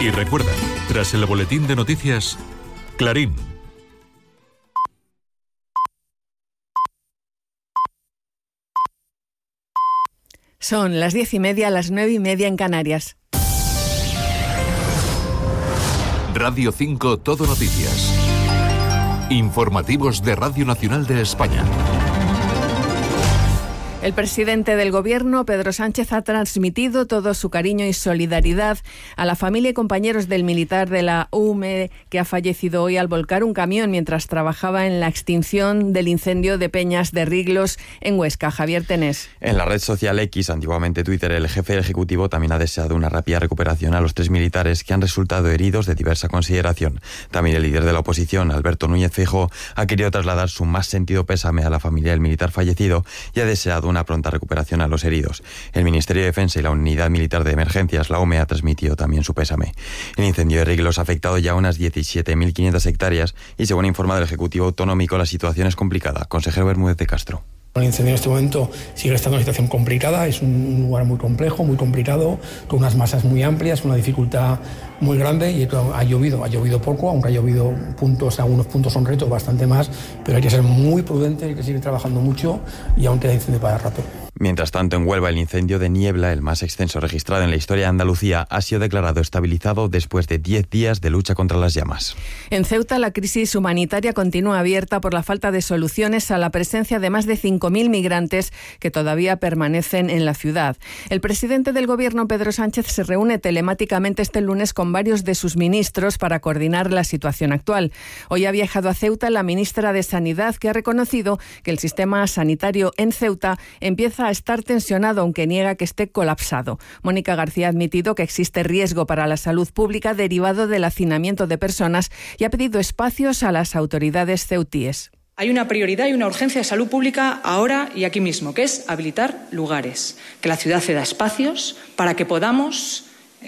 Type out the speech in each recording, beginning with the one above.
Y recuerda, tras el boletín de noticias, Clarín. Son las 10:30, las 9:30 en Canarias. Radio 5 Todo Noticias. Informativos de Radio Nacional de España. El presidente del Gobierno, Pedro Sánchez, ha transmitido todo su cariño y solidaridad a la familia y compañeros del militar de la UME que ha fallecido hoy al volcar un camión mientras trabajaba en la extinción del incendio de Peñas de Riglos en Huesca. Javier Tenés. En la red social X, antiguamente Twitter, el jefe del Ejecutivo también ha deseado una rápida recuperación a los 3 militares que han resultado heridos de diversa consideración. También el líder de la oposición, Alberto Núñez Feijóo, ha querido trasladar su más sentido pésame a la familia del militar fallecido y ha deseado una pronta recuperación a los heridos. El Ministerio de Defensa y la Unidad Militar de Emergencias, la UME, ha transmitido también su pésame. El incendio de Riglos ha afectado ya unas 17.500 hectáreas y, según ha informado el Ejecutivo Autonómico, la situación es complicada. Consejero Bermúdez de Castro. El incendio en este momento sigue estando en una situación complicada, es un lugar muy complejo, muy complicado, con unas masas muy amplias, una dificultad muy grande y ha llovido poco, aunque ha llovido algunos puntos son retos, bastante más, pero hay que ser muy prudente, hay que seguir trabajando mucho y aún queda incendio para rato. Mientras tanto, en Huelva, el incendio de Niebla, el más extenso registrado en la historia de Andalucía, ha sido declarado estabilizado después de 10 días de lucha contra las llamas. En Ceuta, la crisis humanitaria continúa abierta por la falta de soluciones a la presencia de más de 5.000 migrantes que todavía permanecen en la ciudad. El presidente del Gobierno, Pedro Sánchez, se reúne telemáticamente este lunes con varios de sus ministros para coordinar la situación actual. Hoy ha viajado a Ceuta la ministra de Sanidad, que ha reconocido que el sistema sanitario en Ceuta empieza a estar tensionado, aunque niega que esté colapsado. Mónica García ha admitido que existe riesgo para la salud pública derivado del hacinamiento de personas y ha pedido espacios a las autoridades ceutíes. Hay una prioridad y una urgencia de salud pública ahora y aquí mismo, que es habilitar lugares, que la ciudad ceda espacios para que podamos,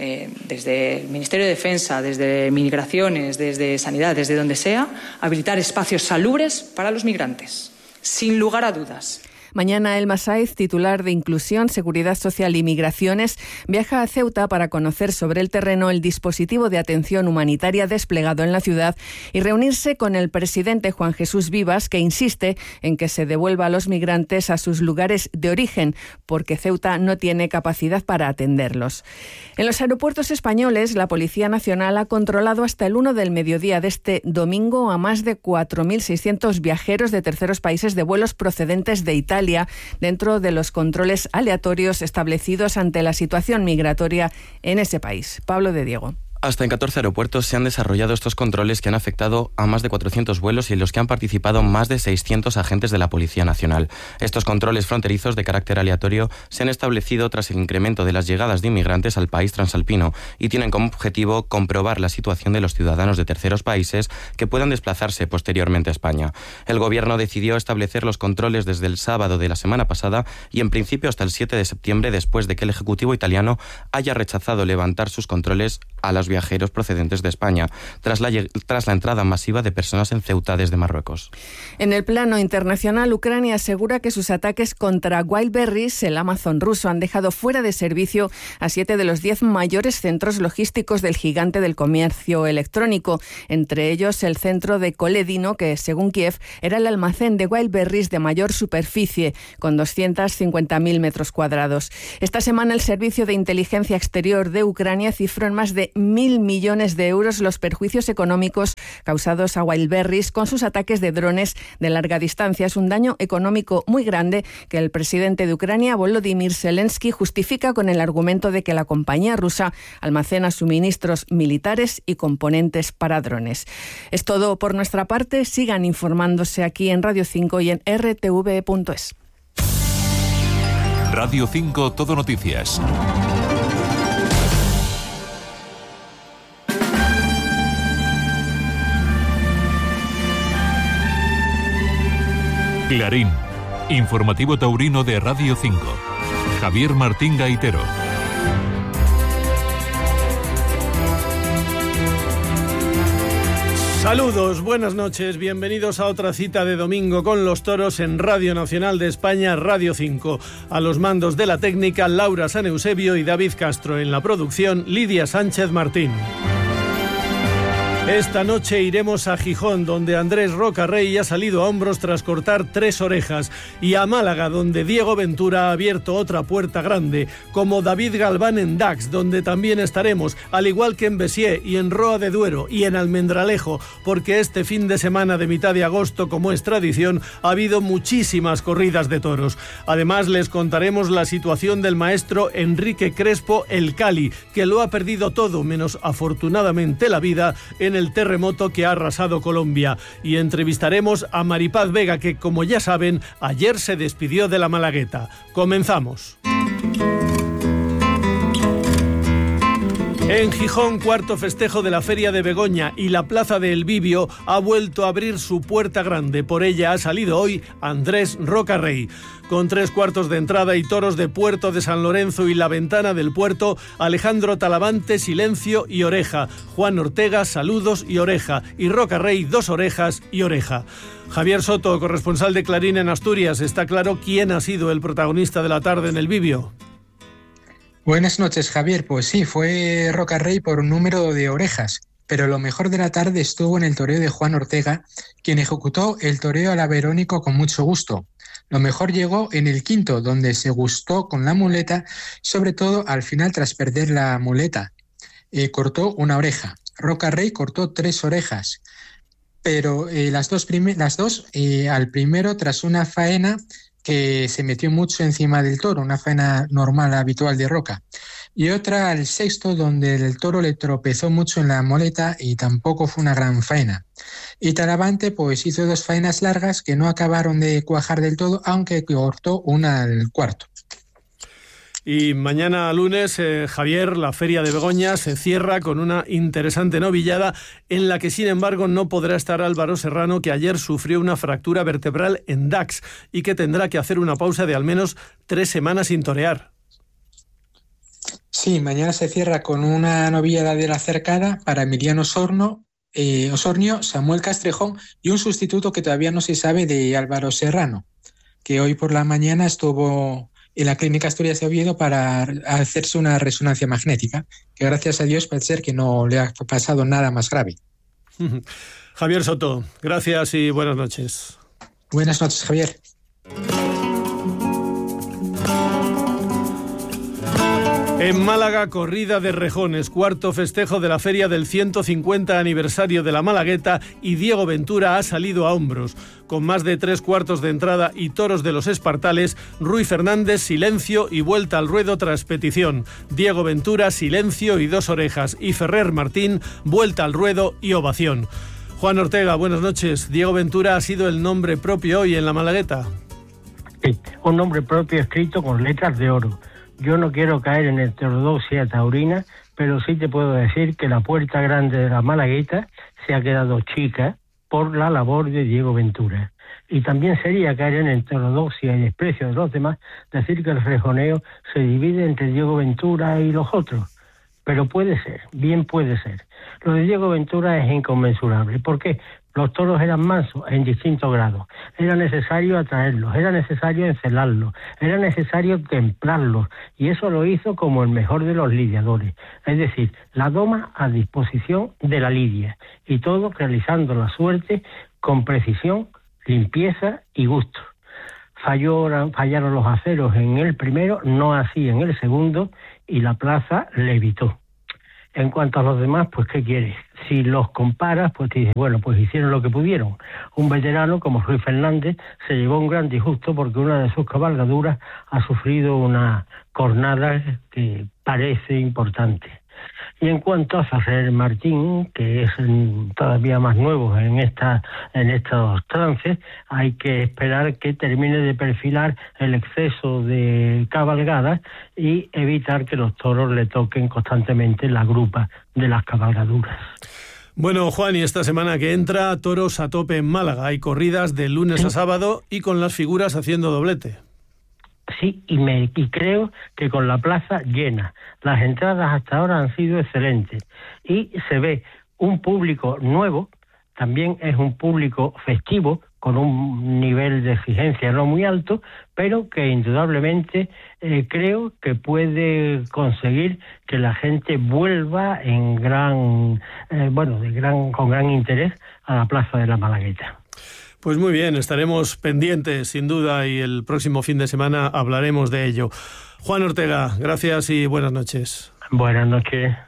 desde el Ministerio de Defensa, desde Migraciones, desde Sanidad, desde donde sea, habilitar espacios salubres para los migrantes, sin lugar a dudas. Mañana Elma Saiz, titular de Inclusión, Seguridad Social y Migraciones, viaja a Ceuta para conocer sobre el terreno el dispositivo de atención humanitaria desplegado en la ciudad y reunirse con el presidente Juan Jesús Vivas, que insiste en que se devuelva a los migrantes a sus lugares de origen, porque Ceuta no tiene capacidad para atenderlos. En los aeropuertos españoles, la Policía Nacional ha controlado hasta el 1 del mediodía de este domingo a más de 4.600 viajeros de terceros países de vuelos procedentes de Italia, dentro de los controles aleatorios establecidos ante la situación migratoria en ese país. Pablo de Diego. Hasta en 14 aeropuertos se han desarrollado estos controles que han afectado a más de 400 vuelos y en los que han participado más de 600 agentes de la Policía Nacional. Estos controles fronterizos de carácter aleatorio se han establecido tras el incremento de las llegadas de inmigrantes al país transalpino y tienen como objetivo comprobar la situación de los ciudadanos de terceros países que puedan desplazarse posteriormente a España. El Gobierno decidió establecer los controles desde el sábado de la semana pasada y en principio hasta el 7 de septiembre, después de que el Ejecutivo italiano haya rechazado levantar sus controles a los viajeros procedentes de España, tras la entrada masiva de personas en Ceuta desde Marruecos. En el plano internacional, Ucrania asegura que sus ataques contra Wildberries, el Amazon ruso, han dejado fuera de servicio a 7 de los 10 mayores centros logísticos del gigante del comercio electrónico, entre ellos el centro de Koledino, que según Kiev era el almacén de Wildberries de mayor superficie, con 250.000 metros cuadrados. Esta semana el Servicio de Inteligencia Exterior de Ucrania cifró en más de 1.000 millones de euros los perjuicios económicos causados a Wildberries con sus ataques de drones de larga distancia. Es un daño económico muy grande que el presidente de Ucrania, Volodymyr Zelensky, justifica con el argumento de que la compañía rusa almacena suministros militares y componentes para drones. Es todo por nuestra parte. Sigan informándose aquí en Radio 5 y en rtv.es. Radio 5 Todo Noticias. Clarín, informativo taurino de Radio 5. Javier Martín Gaitero. Saludos, buenas noches, bienvenidos a otra cita de domingo con los toros en Radio Nacional de España, Radio 5. A los mandos de la técnica, Laura San Eusebio y David Castro. En la producción, Lidia Sánchez Martín. Esta noche iremos a Gijón, donde Andrés Rocarrey ha salido a hombros tras cortar 3 orejas, y a Málaga, donde Diego Ventura ha abierto otra puerta grande, como David Galván en Dax, donde también estaremos, al igual que en Besiers y en Roa de Duero y en Almendralejo, porque este fin de semana de mitad de agosto, como es tradición, ha habido muchísimas corridas de toros. Además, les contaremos la situación del maestro Enrique Crespo El Cali, que lo ha perdido todo, menos afortunadamente la vida, en el terremoto que ha arrasado Colombia, y entrevistaremos a Maripaz Vega, que, como ya saben, ayer se despidió de la Malagueta. Comenzamos. En Gijón, cuarto festejo de la Feria de Begoña, y la Plaza de El Bibio ha vuelto a abrir su puerta grande. Por ella ha salido hoy Andrés Rocarrey. Con 3 cuartos de entrada y toros de Puerto de San Lorenzo y La Ventana del Puerto, Alejandro Talavante, silencio y oreja. Juan Ortega, saludos y oreja. Y Rocarrey, 2 orejas y oreja. Javier Soto, corresponsal de Clarín en Asturias. ¿Está claro quién ha sido el protagonista de la tarde en El Bibio? Buenas noches, Javier. Pues sí, fue Rocarrey por un número de orejas, pero lo mejor de la tarde estuvo en el toreo de Juan Ortega, quien ejecutó el toreo a la Verónico con mucho gusto. Lo mejor llegó en el quinto, donde se gustó con la muleta, sobre todo al final tras perder la muleta. Cortó una oreja. Rocarrey cortó 3 orejas, pero las dos al primero tras una faena que se metió mucho encima del toro, una faena normal, habitual de Roca. Y otra al sexto, donde el toro le tropezó mucho en la muleta y tampoco fue una gran faena. Y Talavante pues hizo 2 faenas largas que no acabaron de cuajar del todo, aunque cortó una al cuarto. Y mañana lunes, Javier, la Feria de Begoña se cierra con una interesante novillada en la que, sin embargo, no podrá estar Álvaro Serrano, que ayer sufrió una fractura vertebral en Dax y que tendrá que hacer una pausa de al menos 3 semanas sin torear. Sí, mañana se cierra con una novillada de la cercada para Emiliano Osornio, Samuel Castrejón y un sustituto que todavía no se sabe de Álvaro Serrano, que hoy por la mañana estuvo en la Clínica Asturias de Oviedo para hacerse una resonancia magnética, que gracias a Dios parece ser que no le ha pasado nada más grave. Javier Soto, gracias y buenas noches. Buenas noches, Javier. En Málaga, corrida de rejones, cuarto festejo de la feria del 150 aniversario de la Malagueta, y Diego Ventura ha salido a hombros. Con más de 3 cuartos de entrada y toros de los espartales, Rui Fernández, silencio y vuelta al ruedo tras petición. Diego Ventura, silencio y 2 orejas. Y Ferrer Martín, vuelta al ruedo y ovación. Juan Ortega, buenas noches. Diego Ventura ha sido el nombre propio hoy en la Malagueta. Sí, un nombre propio escrito con letras de oro. Yo no quiero caer en heterodoxia taurina, pero sí te puedo decir que la puerta grande de la Malagueta se ha quedado chica por la labor de Diego Ventura. Y también sería caer en heterodoxia y desprecio de los demás decir que el rejoneo se divide entre Diego Ventura y los otros. Pero puede ser, bien puede ser. Lo de Diego Ventura es inconmensurable. ¿Por qué? Los toros eran mansos en distintos grados. Era necesario atraerlos, era necesario encelarlos, era necesario templarlos. Y eso lo hizo como el mejor de los lidiadores. Es decir, la doma a disposición de la lidia. Y todo realizando la suerte con precisión, limpieza y gusto. Fallaron los aceros en el primero, no así en el segundo, y la plaza le evitó. En cuanto a los demás, pues ¿qué quieres? Si los comparas, pues te dices, bueno, pues hicieron lo que pudieron. Un veterano como Rui Fernández se llevó un gran disgusto porque una de sus cabalgaduras ha sufrido una cornada que parece importante. Y en cuanto a Ferrer Martín, que es todavía más nuevo en estos trances, hay que esperar que termine de perfilar el exceso de cabalgadas y evitar que los toros le toquen constantemente la grupa de las cabalgaduras. Bueno, Juan, y esta semana que entra, toros a tope en Málaga. Hay corridas de lunes a sábado y con las figuras haciendo doblete. Sí, y creo que con la plaza llena. Las entradas hasta ahora han sido excelentes y se ve un público nuevo también es un público festivo, con un nivel de exigencia no muy alto, pero que indudablemente creo que puede conseguir que la gente vuelva con gran interés a la Plaza de la Malagueta. Pues muy bien, estaremos pendientes sin duda y el próximo fin de semana hablaremos de ello. Juan Ortega, gracias y buenas noches. Buenas noches.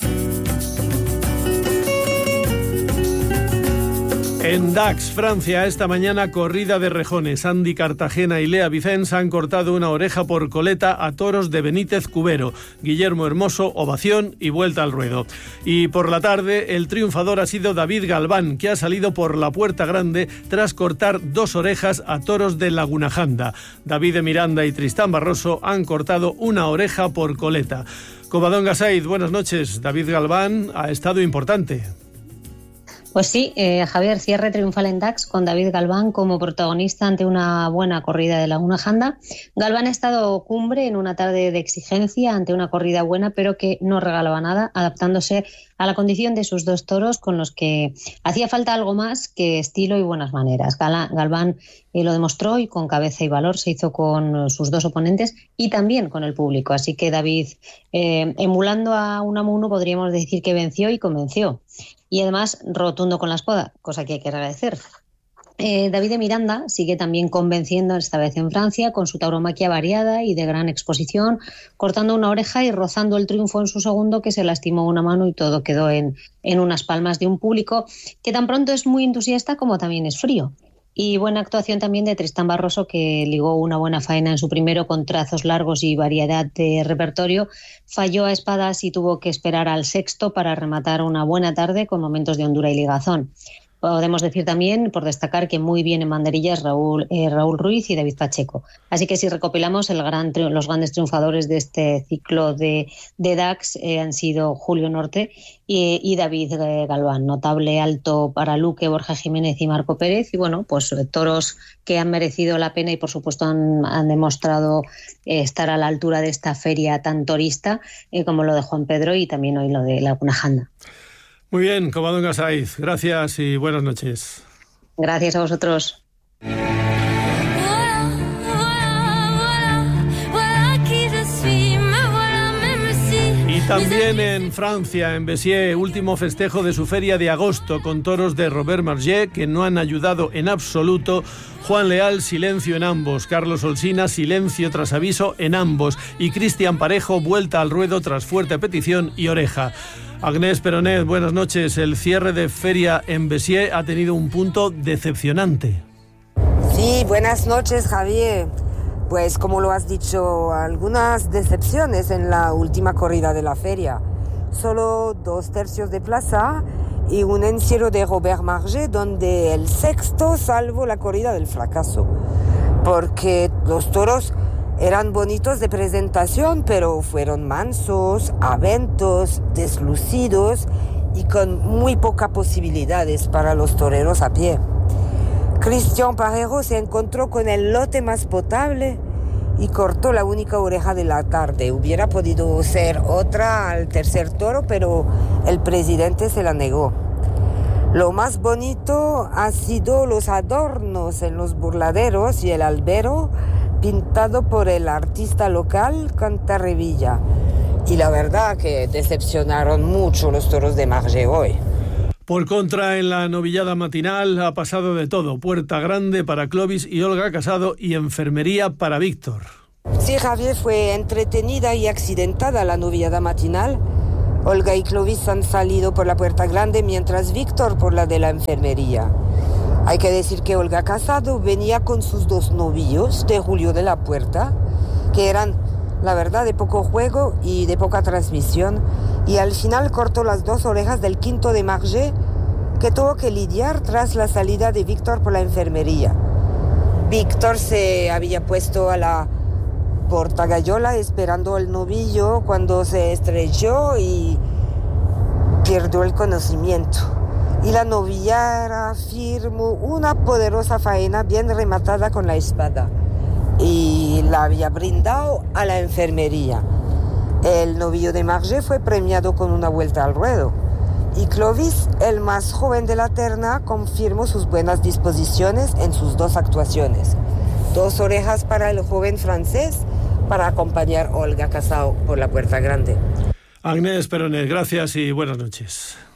En Dax, Francia, esta mañana corrida de rejones. Andy Cartagena y Lea Vicens han cortado una oreja por coleta a toros de Benítez Cubero. Guillermo Hermoso, ovación y vuelta al ruedo. Y por la tarde, el triunfador ha sido David Galván, que ha salido por la puerta grande tras cortar 2 orejas a toros de Lagunajanda. David de Miranda y Tristán Barroso han cortado una oreja por coleta. Covadonga Said, buenas noches. David Galván ha estado importante. Pues sí, Javier, cierre triunfal en Dax con David Galván como protagonista ante una buena corrida de Lagunajanda. Galván ha estado cumbre en una tarde de exigencia ante una corrida buena, pero que no regalaba nada, adaptándose a la condición de sus 2 toros con los que hacía falta algo más que estilo y buenas maneras. Galván lo demostró y con cabeza y valor se hizo con sus 2 oponentes y también con el público. Así que David, emulando a Unamuno, podríamos decir que venció y convenció. Y además rotundo con la espada, cosa que hay que agradecer. David de Miranda sigue también convenciendo, esta vez en Francia, con su tauromaquia variada y de gran exposición, cortando una oreja y rozando el triunfo en su segundo, que se lastimó una mano y todo quedó en unas palmas de un público que tan pronto es muy entusiasta como también es frío. Y buena actuación también de Tristán Barroso, que ligó una buena faena en su primero con trazos largos y variedad de repertorio. Falló a espadas y tuvo que esperar al sexto para rematar una buena tarde con momentos de hondura y ligazón. Podemos decir también, por destacar, que muy bien en banderillas Raúl Ruiz y David Pacheco. Así que si recopilamos, los grandes triunfadores de este ciclo de Dax han sido Julio Norte y David Galván. Notable alto para Luque, Borja Jiménez y Marco Pérez. Y bueno, pues toros que han merecido la pena y por supuesto han demostrado estar a la altura de esta feria tan torista como lo de Juan Pedro y también hoy lo de Lagunajanda. Muy bien, Covadonga Saiz, gracias y buenas noches. Gracias a vosotros. Y también en Francia, en Béziers, último festejo de su feria de agosto con toros de Robert Margé que no han ayudado en absoluto. Juan Leal, silencio en ambos. Carlos Olsina, silencio tras aviso en ambos. Y Cristian Parejo, vuelta al ruedo tras fuerte petición y oreja. Agnès Peronet, buenas noches. El cierre de feria en Béziers ha tenido un punto decepcionante. Sí, buenas noches, Javier. Pues como lo has dicho, algunas decepciones en la última corrida de la feria. Solo 2/3 de plaza y un encierro de Robert Margé, donde el sexto salvó la corrida del fracaso. Porque los toros eran bonitos de presentación, pero fueron mansos, aventos, deslucidos y con muy pocas posibilidades para los toreros a pie. Cristian Parejo se encontró con el lote más potable y cortó la única oreja de la tarde. Hubiera podido ser otra al tercer toro, pero el presidente se la negó. Lo más bonito ha sido los adornos en los burladeros y el albero pintado por el artista local Cantarrevilla. Y la verdad que decepcionaron mucho los toros de Margé hoy. Por contra, en la novillada matinal ha pasado de todo. Puerta grande para Clovis y Olga Casado y enfermería para Víctor. Sí, Javier, fue entretenida y accidentada la novillada matinal. Olga y Clovis han salido por la puerta grande, mientras Víctor por la de la enfermería. Hay que decir que Olga Casado venía con sus 2 novillos de Julio de la Puerta, que eran, la verdad, de poco juego y de poca transmisión, y al final cortó las 2 orejas del quinto de Margé, que tuvo que lidiar tras la salida de Víctor por la enfermería. Víctor se había puesto a la portagallola esperando el novillo cuando se estrelló y perdió el conocimiento. Y la novillera firmó una poderosa faena bien rematada con la espada y la había brindado a la enfermería. El novillo de Margé fue premiado con una vuelta al ruedo, Y Clovis, el más joven de la terna, confirmó sus buenas disposiciones en sus 2 actuaciones. 2 orejas para el joven francés para acompañar a Olga Casao por la Puerta Grande. Agnès Peronet, gracias y buenas noches.